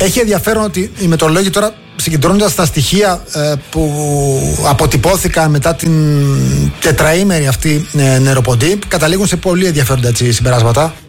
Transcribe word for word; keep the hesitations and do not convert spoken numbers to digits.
Έχει ενδιαφέρον ότι οι μετεωρολόγοι τώρα, συγκεντρώνοντας τα στοιχεία ε, που αποτυπώθηκαν μετά την τετραήμερη αυτή ε, νεροποντή, καταλήγουν σε πολύ ενδιαφέροντα έτσι, συμπεράσματα.